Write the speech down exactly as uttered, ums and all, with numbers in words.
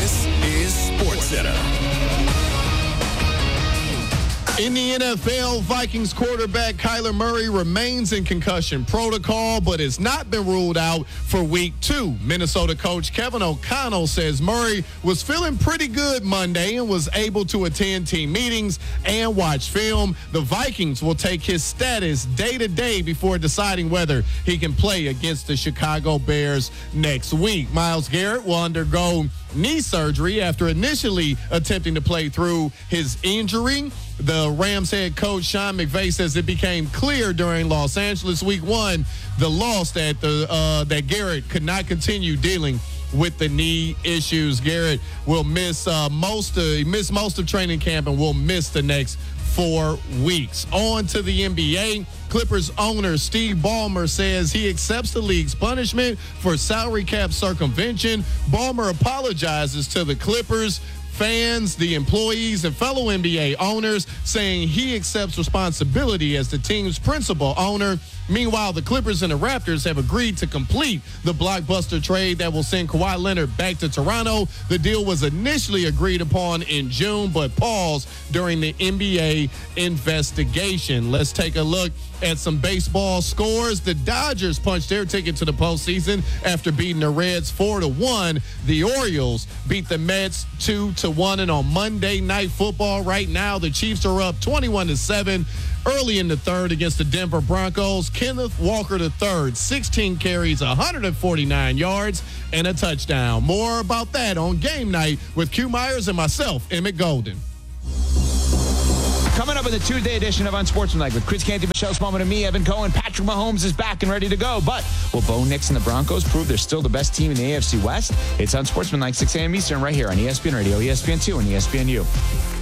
This is SportsCenter. In the N F L, Vikings quarterback Kyler Murray remains in concussion protocol, but has not been ruled out for week two. Minnesota coach Kevin O'Connell says Murray was feeling pretty good Monday and was able to attend team meetings and watch film. The Vikings will take his status day to day before deciding whether he can play against the Chicago Bears next week. Myles Garrett will undergo knee surgery after initially attempting to play through his injury. The Rams head coach Sean McVay says it became clear during Los Angeles week one, the loss that the uh, that Garrett could not continue dealing with the knee issues. Garrett will miss uh, most of miss most of training camp and will miss the next four weeks. On to the N B A. Clippers owner Steve Ballmer says he accepts the league's punishment for salary cap circumvention. Ballmer apologizes to the Clippers fans, the employees, and fellow N B A owners, saying he accepts responsibility as the team's principal owner. Meanwhile, the Clippers and the Raptors have agreed to complete the blockbuster trade that will send Kawhi Leonard back to Toronto. The deal was initially agreed upon in June, but paused during the N B A investigation. Let's take a look at some baseball scores. The Dodgers punched their ticket to the postseason after beating the Reds four to one. The Orioles beat the Mets two to one. And on Monday Night Football right now, the Chiefs are up twenty-one to seven. Early in the third against the Denver Broncos, Kenneth Walker the third, sixteen carries, one hundred forty-nine yards, and a touchdown. More about that on Game Night with Q Myers and myself, Emmett Golden. Coming up in the Tuesday edition of Unsportsmanlike with Chris Canty, Michelle Smallman, and me, Evan Cohen. Patrick Mahomes is back and ready to go. But will Bo Nix and the Broncos prove they're still the best team in the A F C West? It's Unsportsmanlike, six a.m. Eastern, right here on E S P N Radio, E S P N two, and E S P N U.